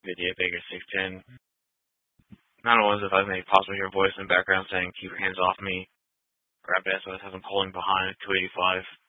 Video Baker 610. 901 if I may possibly hear a voice in the background saying, keep your hands off me. Grab ass, I have him pulling behind 285.